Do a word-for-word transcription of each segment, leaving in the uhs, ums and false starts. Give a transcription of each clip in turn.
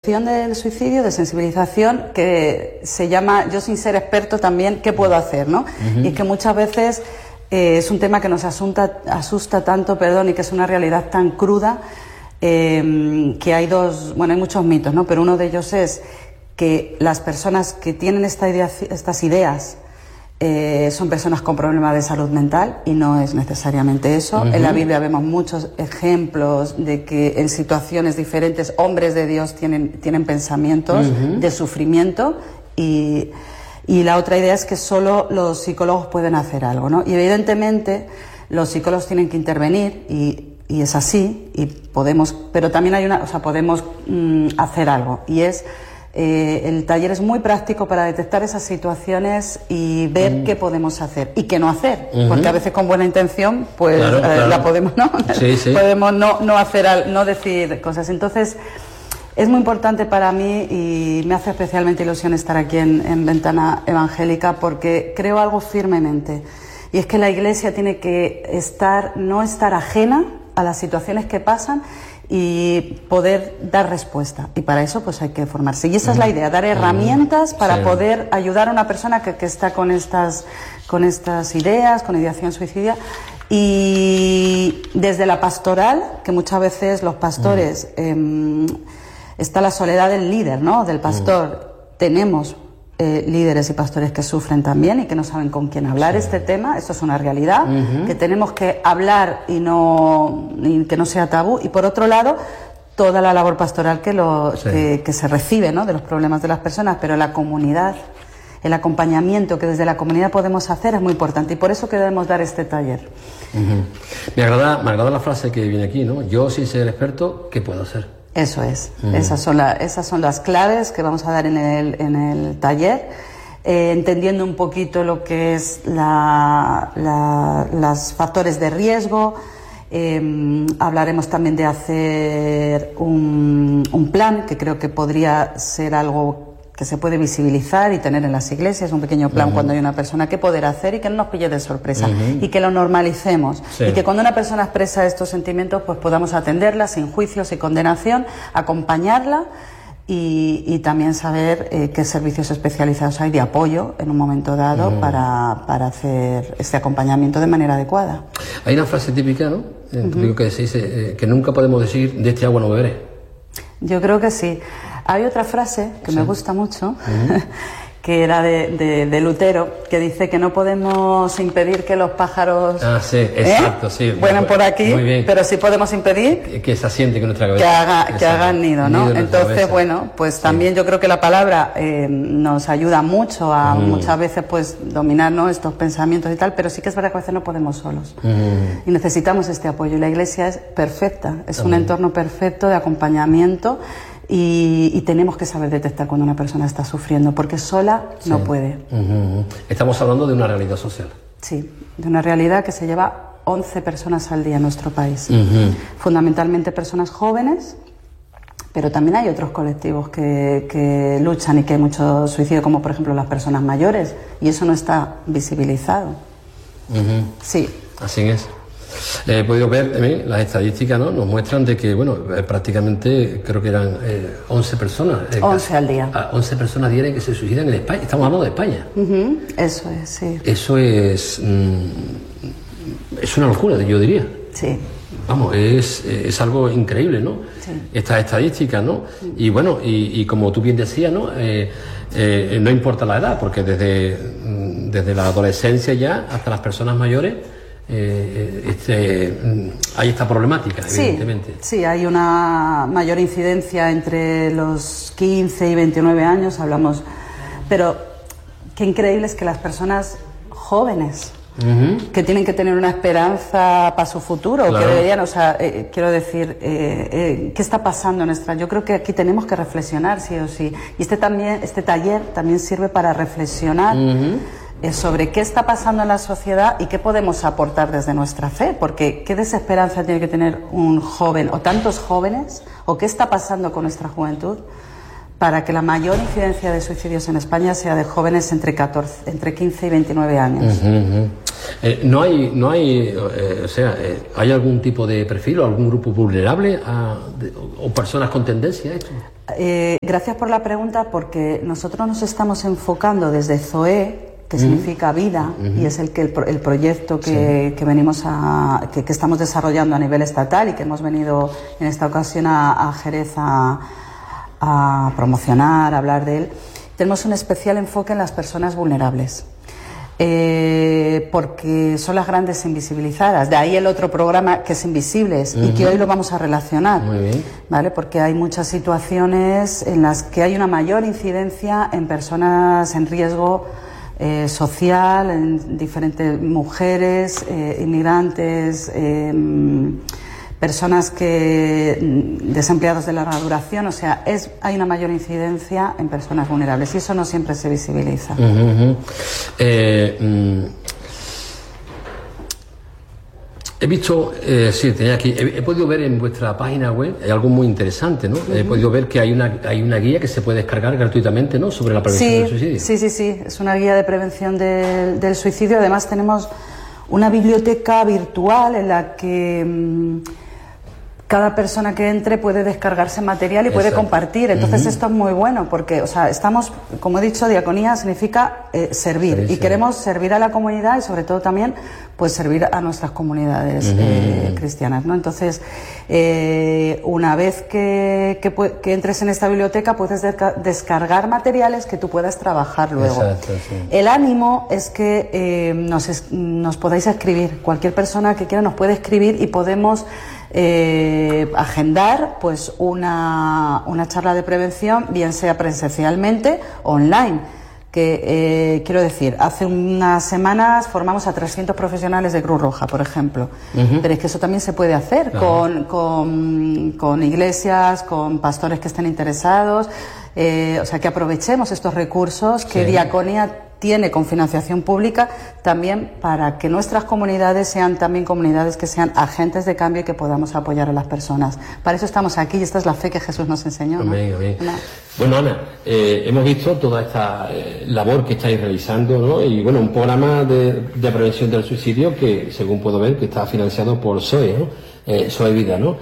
gestión del suicidio, de sensibilización, que se llama, yo sin ser experto también, ¿qué puedo hacer?, ¿no? Uh-huh. Y es que muchas veces eh, es un tema que nos asusta, asusta tanto, perdón, y que es una realidad tan cruda, eh, que hay dos, bueno, hay muchos mitos, ¿no? Pero uno de ellos es que las personas que tienen esta idea, estas ideas eh, son personas con problemas de salud mental, y no es necesariamente eso. Uh-huh. En la Biblia vemos muchos ejemplos de que en situaciones diferentes hombres de Dios tienen, tienen pensamientos uh-huh. de sufrimiento, y, y la otra idea es que solo los psicólogos pueden hacer algo, ¿no? Y evidentemente los psicólogos tienen que intervenir, y, y es así, y podemos, pero también hay una, o sea, podemos mm, hacer algo, y es Eh, el taller es muy práctico para detectar esas situaciones y ver mm. qué podemos hacer y qué no hacer, uh-huh. porque a veces con buena intención pues claro, eh, claro. la podemos no sí, sí. podemos no no hacer no decir cosas. Entonces es muy importante para mí, y me hace especialmente ilusión estar aquí en, en Ventana Evangélica, porque creo algo firmemente, y es que la Iglesia tiene que estar no estar ajena a las situaciones que pasan y poder dar respuesta, y para eso pues hay que formarse, y esa es la idea, dar herramientas para sí. poder ayudar a una persona que, que está con estas con estas ideas, con ideación suicida. Y desde la pastoral, que muchas veces los pastores eh, está la soledad del líder, ¿no? Del pastor. Tenemos Eh, líderes y pastores que sufren también y que no saben con quién hablar sí. este tema. Esto es una realidad, uh-huh. que tenemos que hablar y no y que no sea tabú. Y por otro lado, toda la labor pastoral que, lo, sí. que, que se recibe, ¿no?, de los problemas de las personas, pero la comunidad, el acompañamiento que desde la comunidad podemos hacer es muy importante, y por eso queremos dar este taller. Uh-huh. Me agrada, me agrada la frase que viene aquí, ¿no? Yo, sin ser experto, ¿qué puedo hacer? Eso es, uh-huh. esas son la, esas son las claves que vamos a dar en el, en el taller, eh, entendiendo un poquito lo que es la, la, los factores de riesgo. Eh, hablaremos también de hacer un, un plan, que creo que podría ser algo que se puede visibilizar y tener en las iglesias, un pequeño plan uh-huh. cuando hay una persona, qué poder hacer, y que no nos pille de sorpresa, uh-huh. y que lo normalicemos, sí. y que cuando una persona expresa estos sentimientos pues podamos atenderla sin juicios y condenación, acompañarla, y, y también saber eh, qué servicios especializados hay de apoyo en un momento dado uh-huh. para, para hacer este acompañamiento de manera adecuada. Hay una frase típica, ¿no? Uh-huh. que se dice eh, que nunca podemos decir de este agua no beberé. Yo creo que sí. Hay otra frase que sí. me gusta mucho, uh-huh. que era de, de, de Lutero, que dice que no podemos impedir que los pájaros ah, sí, exacto, ¿eh? sí, vuelen por aquí, pero sí podemos impedir que, que se asiente con nuestra cabeza, que, haga, que hagan nido, ¿no? Nido Entonces, bueno, pues sí. también yo creo que la palabra eh, nos ayuda mucho a uh-huh. muchas veces pues dominar, ¿no?, estos pensamientos y tal, pero sí que es verdad que a veces no podemos solos uh-huh. y necesitamos este apoyo, y la Iglesia es perfecta, es uh-huh. un entorno perfecto de acompañamiento. Y, y tenemos que saber detectar cuando una persona está sufriendo, porque sola sí. no puede. Uh-huh. Estamos hablando de una realidad social. Sí, de una realidad que se lleva once personas al día en nuestro país. Uh-huh. Fundamentalmente personas jóvenes, pero también hay otros colectivos que, que luchan y que hay mucho suicidio, como por ejemplo las personas mayores, y eso no está visibilizado. Uh-huh. Sí. Así es. He podido ver eh, las estadísticas, ¿no? Nos muestran de que, bueno, eh, prácticamente creo que eran eh, once personas. Eh, once al día. A, once personas diarias que se suicidan en España. Estamos hablando de España. Uh-huh. Eso es, sí. Eso es. Mmm, es una locura, yo diría. Sí. Vamos, es, es algo increíble, ¿no? Sí. Estas estadísticas, ¿no? Sí. Y bueno, y, y como tú bien decías, ¿no? Eh, eh, no importa la edad, porque desde, desde la adolescencia ya hasta las personas mayores. Eh, este, hay esta problemática, sí, evidentemente. Sí, hay una mayor incidencia entre los quince y veintinueve años, hablamos, pero qué increíble es que las personas jóvenes, uh-huh. que tienen que tener una esperanza para su futuro, claro. que deberían, o sea, eh, quiero decir, eh, eh, ¿qué está pasando en nuestra? Yo creo que aquí tenemos que reflexionar, sí o sí, y este también, este taller también sirve para reflexionar. Uh-huh. sobre qué está pasando en la sociedad y qué podemos aportar desde nuestra fe, porque qué desesperanza tiene que tener un joven o tantos jóvenes, o qué está pasando con nuestra juventud, para que la mayor incidencia de suicidios en España sea de jóvenes entre catorce, entre quince y veintinueve años. Uh -huh. eh, no hay, no hay, eh, o sea, eh, ¿hay algún tipo de perfil o algún grupo vulnerable a, de, o personas con tendencia a esto? Eh, gracias por la pregunta, porque nosotros nos estamos enfocando desde ZOE, que uh-huh. significa vida, uh-huh. y es el que el, el proyecto que, sí. que venimos a que, que estamos desarrollando a nivel estatal y que hemos venido en esta ocasión a, a Jerez a, a promocionar, a hablar de él. Tenemos un especial enfoque en las personas vulnerables. Eh, porque son las grandes invisibilizadas. De ahí el otro programa que es Invisibles, uh-huh. y que hoy lo vamos a relacionar. Muy bien. ¿Vale? Porque hay muchas situaciones en las que hay una mayor incidencia en personas en riesgo eh, social, en diferentes mujeres, eh, inmigrantes, eh, personas que desempleados de larga duración, o sea, es hay una mayor incidencia en personas vulnerables y eso no siempre se visibiliza. Uh -huh. eh, mm, he visto, eh, sí, tenía aquí, he, he podido ver en vuestra página web, hay algo muy interesante, ¿no? Uh-huh. He podido ver que hay una, hay una guía que se puede descargar gratuitamente, ¿no? Sobre la prevención sí, del suicidio. Sí, sí, sí, es una guía de prevención del, del suicidio. Además tenemos una biblioteca virtual en la que mmm, cada persona que entre puede descargarse material y puede Exacto. compartir. Entonces uh-huh. esto es muy bueno porque, o sea, estamos, como he dicho, diaconía significa eh, servir sí, y sí. queremos servir a la comunidad y sobre todo también pues servir a nuestras comunidades uh-huh. eh, cristianas, ¿no? Entonces, eh, una vez que, que, que entres en esta biblioteca puedes desca- descargar materiales que tú puedas trabajar luego. Exacto, sí. El ánimo es que eh, nos, es, nos podáis escribir. Cualquier persona que quiera nos puede escribir y podemos Eh, agendar pues una, una charla de prevención, bien sea presencialmente o online, que eh, quiero decir, hace unas semanas formamos a trescientos profesionales de Cruz Roja, por ejemplo, uh-huh. pero es que eso también se puede hacer uh-huh. con, con, con iglesias, con pastores que estén interesados, eh, o sea que aprovechemos estos recursos que sí. Diaconía tiene con financiación pública también para que nuestras comunidades sean también comunidades que sean agentes de cambio y que podamos apoyar a las personas. Para eso estamos aquí y esta es la fe que Jesús nos enseñó, ¿no? Amén, amén. Bueno, Ana, eh, hemos visto toda esta eh, labor que estáis realizando, ¿no? Y bueno, un programa de, de prevención del suicidio que, según puedo ver, que está financiado por ZOE, ¿no? Eh, ZOE Vida, ¿no?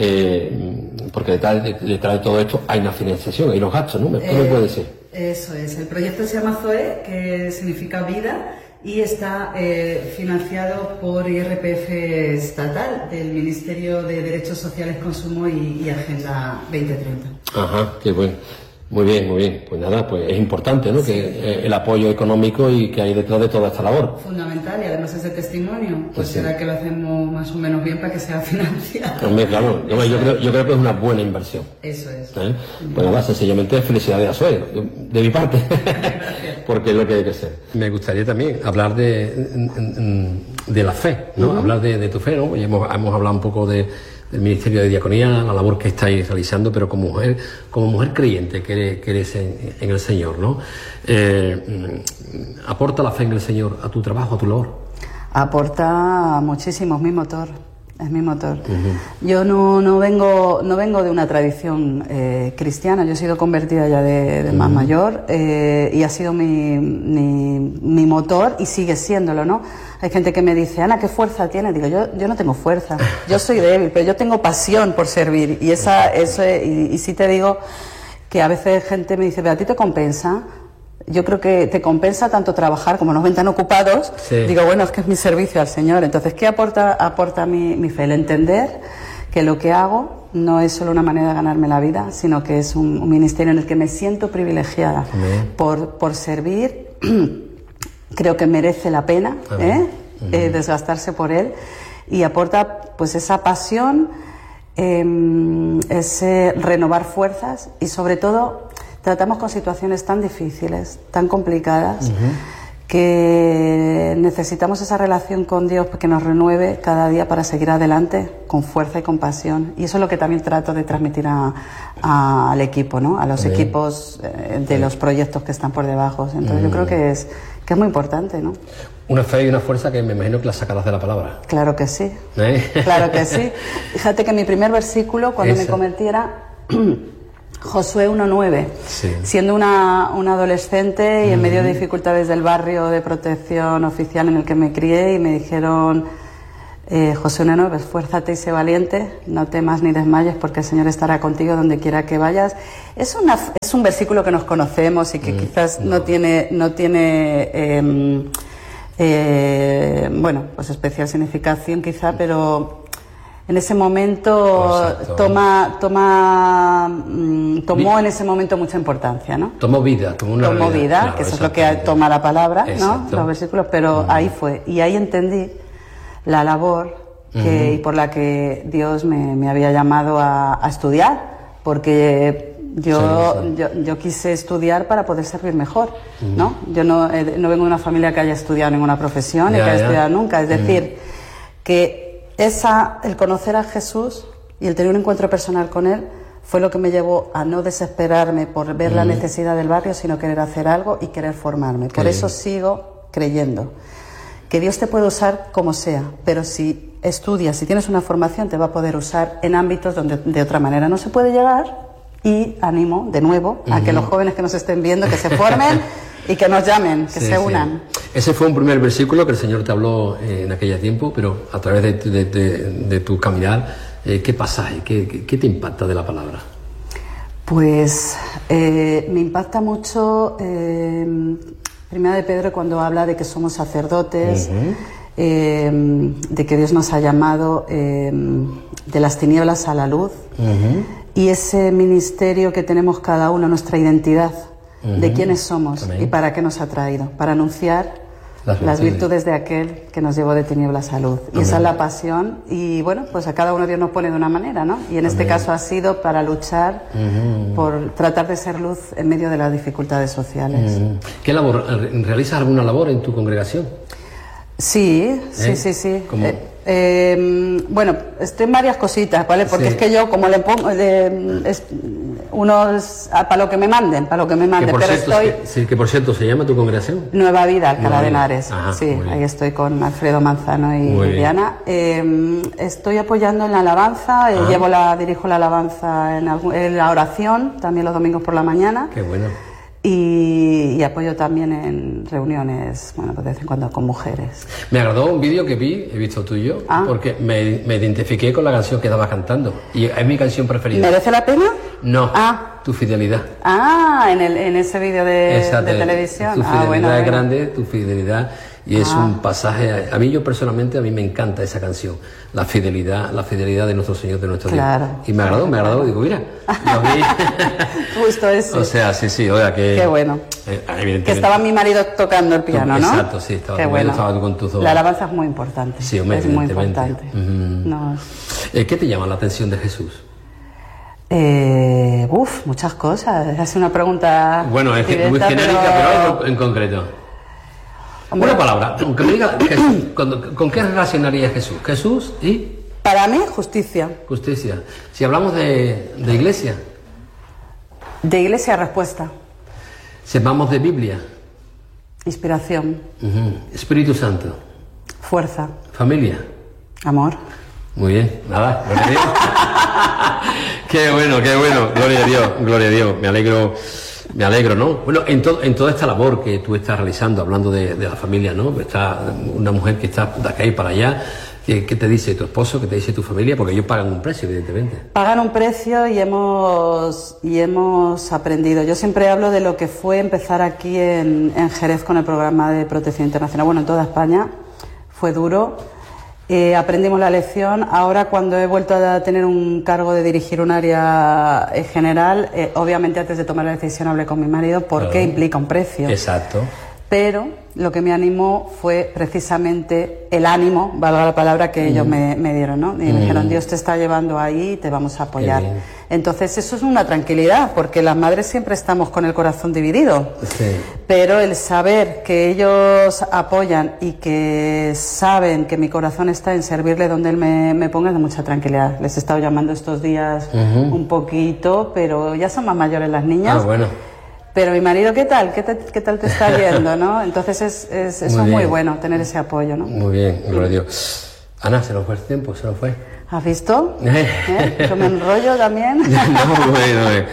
Eh, porque detrás de, detrás de todo esto hay una financiación, hay unos gastos, ¿no? ¿Cómo eh, puede ser? Eso es, el proyecto se llama ZOE, que significa vida, y está eh, financiado por I R P F estatal del Ministerio de Derechos Sociales, Consumo y, y Agenda veinte treinta. Ajá, qué bueno. Muy bien, muy bien. Pues nada, pues es importante, ¿no? Sí. Que eh, el apoyo económico y que hay detrás de toda esta labor. Fundamental, y además ese testimonio, pues, pues será sí. que lo hacemos más o menos bien para que sea financiado. Hombre, claro, yo, yo, creo, yo creo que es una buena inversión. Eso es. ¿Eh? Pues nada, sencillamente felicidades a ZOE, de, de mi parte, porque es lo que hay que hacer. Me gustaría también hablar de, de la fe, ¿no? Uh-huh. Hablar de, de tu fe, ¿no? Y hemos, hemos hablado un poco de del Ministerio de Diaconía, la labor que estáis realizando, pero como mujer, como mujer creyente que eres, que eres en, en el Señor, ¿no? Eh, ¿Aporta la fe en el Señor a tu trabajo, a tu labor? Aporta muchísimo, es mi motor, es mi motor. Uh-huh. Yo no, no vengo no vengo de una tradición eh, cristiana, yo he sido convertida ya de, de uh-huh. más mayor eh, y ha sido mi, mi, mi motor y sigue siéndolo, ¿no? Hay gente que me dice, Ana, ¿qué fuerza tienes? Digo, yo, yo no tengo fuerza, yo soy débil, pero yo tengo pasión por servir. Y esa, eso, y, y sí te digo que a veces gente me dice, ¿pero a ti te compensa? Yo creo que te compensa tanto trabajar como nos ven tan ocupados. Sí. Digo, bueno, es que es mi servicio al Señor. Entonces, ¿qué aporta, aporta mi, mi fe? El entender que lo que hago no es solo una manera de ganarme la vida, sino que es un, un ministerio en el que me siento privilegiada por, por servir. Creo que merece la pena ¿eh? Uh-huh. Eh, desgastarse por él y aporta pues esa pasión, eh, ese renovar fuerzas y sobre todo tratamos con situaciones tan difíciles, tan complicadas, uh-huh. que necesitamos esa relación con Dios que nos renueve cada día para seguir adelante con fuerza y con pasión. Y eso es lo que también trato de transmitir a, a, al equipo, ¿no? A los Bien. equipos eh, de Bien. los proyectos que están por debajo. Entonces uh-huh. yo creo que es que es muy importante, ¿no? Una fe y una fuerza que me imagino que la sacarás de la palabra. Claro que sí, ¿Eh? claro que sí. Fíjate que mi primer versículo cuando Esa. me convertí era Josué uno nueve, sí. Siendo una, una adolescente y en medio de dificultades del barrio de protección oficial en el que me crié, y me dijeron, eh, Josué uno nueve, esfuérzate y sé valiente, no temas ni desmayes porque el Señor estará contigo donde quiera que vayas. Es, una, es un versículo que nos conocemos y que mm, quizás no, no tiene, no tiene eh, eh, bueno, pues especial significación quizá, pero... En ese momento Exacto. toma, toma, mm, tomó vida. En ese momento mucha importancia, ¿no? Tomó vida, tomó una Tomó realidad, vida, claro, que eso es lo que toma la palabra, Exacto. ¿no? Los versículos, pero uh-huh. ahí fue. Y ahí entendí la labor que, uh-huh. y por la que Dios me, me había llamado a, a estudiar, porque yo, sí, sí. Yo, yo quise estudiar para poder servir mejor, uh-huh. ¿no? Yo no, eh, no vengo de una familia que haya estudiado ninguna profesión, ni que haya ya. estudiado nunca, es decir, uh-huh. que Esa, el conocer a Jesús y el tener un encuentro personal con Él fue lo que me llevó a no desesperarme por ver mm. la necesidad del barrio, sino querer hacer algo y querer formarme. Qué por bien. Eso sigo creyendo que Dios te puede usar como sea, pero si estudias, si tienes una formación, te va a poder usar en ámbitos donde de otra manera no se puede llegar. Y animo de nuevo a mm-hmm. que los jóvenes que nos estén viendo, que se formen y que nos llamen, que sí, se unan. Sí. Ese fue un primer versículo que el Señor te habló eh, en aquel tiempo, pero a través de, de, de, de tu caminar, eh, ¿qué pasaje, qué, qué, qué te impacta de la palabra? Pues eh, me impacta mucho eh, Primera de Pedro cuando habla de que somos sacerdotes, uh-huh. eh, de que Dios nos ha llamado eh, de las tinieblas a la luz, uh-huh. y ese ministerio que tenemos cada uno, nuestra identidad, uh-huh. de quiénes somos Amén. Y para qué nos ha traído, para anunciar las, las virtudes de aquel que nos llevó de tinieblas a luz. Amén. Y esa es la pasión, y bueno, pues a cada uno Dios nos pone de una manera, ¿no? Y en este Amén. Caso ha sido para luchar uh-huh. por tratar de ser luz en medio de las dificultades sociales. Uh-huh. ¿Qué labor? ¿Realizas alguna labor en tu congregación? Sí, sí, ¿Eh? sí, sí. ¿Cómo? Eh, eh, bueno, estoy en varias cositas, ¿vale? Porque sí. es que yo, como le pongo, eh, es, uno es, para lo que me manden, para lo que me manden, que por pero cierto, estoy... Que, sí, que por cierto, ¿se llama tu congregación? Nueva Vida, Alcalá Nueva de Vida. Henares. Ajá, sí, ahí estoy con Alfredo Manzano y muy Viviana. Eh, estoy apoyando en la alabanza, eh, llevo la, dirijo la alabanza en, algún, en la oración, también los domingos por la mañana. Qué bueno. Y, y apoyo también en reuniones, bueno, pues de vez en cuando con mujeres. Me agradó un vídeo que vi, he visto tuyo, ah. porque me, me identifiqué con la canción que estabas cantando. Y es mi canción preferida. ¿Merece la pena? No, ah. Tu fidelidad. Ah, en, el, en ese vídeo de, Esa de te, televisión. Tu fidelidad ah, bueno, es bueno. grande, tu fidelidad. Y es ah. un pasaje, a mí yo personalmente, a mí me encanta esa canción, la fidelidad, la fidelidad de nuestro Señor, de nuestro claro, Dios. Y me agradó, me agradó, digo, mira, lo vi. Justo eso. O sea, sí, sí, oiga, que... Qué bueno. Eh, evidentemente. Que estaba mi marido tocando el piano, ¿no? Exacto, sí, estaba, Qué tu bueno. estaba con tus dos. La alabanza es muy importante. Sí, hombre, es muy importante. Uh-huh. No. Eh, ¿Qué te llama la atención de Jesús? Eh, uf, muchas cosas. Es una pregunta... Bueno, es directa, muy genérica, pero, pero algo en concreto. Hombre. Una palabra, aunque me diga Jesús, ¿con, ¿con qué relacionaría Jesús? Jesús y... Para mí, justicia. Justicia. Si hablamos de, de iglesia. De iglesia, respuesta. Si hablamos de Biblia. Inspiración. Uh-huh. Espíritu Santo. Fuerza. Familia. Amor. Muy bien, nada, gloria a Dios. Qué bueno, qué bueno, gloria a Dios, gloria a Dios, me alegro. Me alegro, ¿no? Bueno, en, to, en toda esta labor que tú estás realizando, hablando de, de la familia, ¿no? Está una mujer que está de acá y para allá. ¿Qué, ¿Qué te dice tu esposo? ¿Qué te dice tu familia? Porque ellos pagan un precio, evidentemente. Pagan un precio y hemos, y hemos aprendido. Yo siempre hablo de lo que fue empezar aquí en, en Jerez con el programa de protección internacional. Bueno, en toda España fue duro. Eh, aprendimos la lección. Ahora, cuando he vuelto a tener un cargo de dirigir un área eh, general, eh, obviamente antes de tomar la decisión hablé con mi marido porque claro. implica un precio. Exacto. Pero lo que me animó fue precisamente el ánimo, valga la palabra, que mm. ellos me, me dieron, ¿no? Y mm. me dijeron, Dios te está llevando ahí y te vamos a apoyar. Entonces eso es una tranquilidad, porque las madres siempre estamos con el corazón dividido. Sí. Pero el saber que ellos apoyan y que saben que mi corazón está en servirle donde Él me, me ponga es de mucha tranquilidad. Les he estado llamando estos días uh-huh. un poquito, pero ya son más mayores las niñas. Ah, bueno. Pero mi marido, ¿qué tal? ¿Qué, te, qué tal te está yendo, no? Entonces es, es, eso muy es muy bueno, tener ese apoyo, ¿no? Muy bien, gloria a Dios. Ana, se nos fue el tiempo, se nos fue. ¿Has visto? ¿Eh? Yo me enrollo también. No, bueno,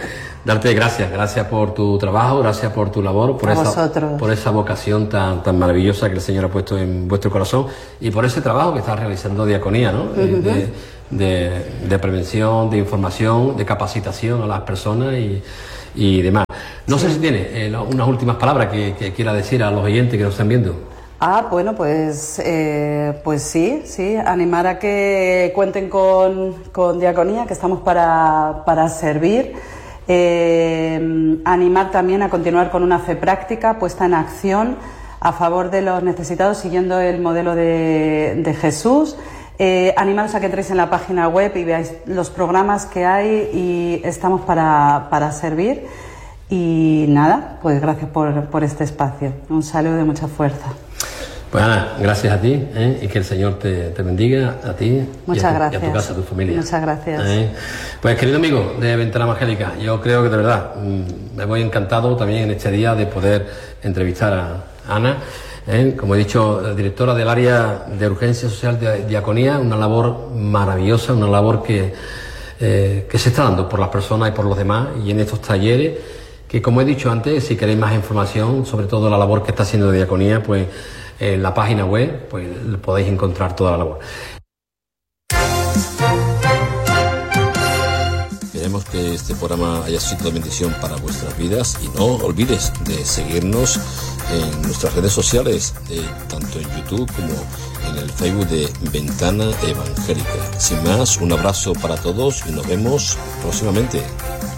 darte gracias, gracias por tu trabajo, gracias por tu labor, por, a esa, vosotros. por esa vocación tan, tan maravillosa que el Señor ha puesto en vuestro corazón y por ese trabajo que estás realizando Diaconía, ¿no? Uh-huh. de, de, de prevención, de información, de capacitación a las personas y, y demás. No sí. sé si tienes eh, unas últimas palabras que, que quiera decir a los oyentes que nos están viendo. Ah, bueno, pues, eh, pues sí, sí, animar a que cuenten con, con Diaconía, que estamos para, para servir. Eh, animar también a continuar con una fe práctica puesta en acción a favor de los necesitados, siguiendo el modelo de, de Jesús. Eh, animaros a que entréis en la página web y veáis los programas que hay y estamos para, para servir. Y nada, pues gracias por, por este espacio. Un saludo de mucha fuerza. Pues Ana, gracias a ti ¿eh? y que el Señor te, te bendiga a ti Muchas y a, gracias. y a tu casa, a tu familia. Muchas gracias. ¿Eh? Pues querido amigo de Ventana Evangélica, yo creo que de verdad mmm, me voy encantado también en este día de poder entrevistar a Ana, ¿eh? como he dicho, directora del área de urgencia social de Diaconía, una labor maravillosa, una labor que, eh, que se está dando por las personas y por los demás y en estos talleres que, como he dicho antes, si queréis más información sobre todo la labor que está haciendo Diaconía, pues en la página web pues podéis encontrar toda la labor. Queremos que este programa haya sido de bendición para vuestras vidas y no olvides de seguirnos en nuestras redes sociales, eh, tanto en YouTube como en el Facebook de Ventana Evangélica. Sin más, un abrazo para todos y nos vemos próximamente.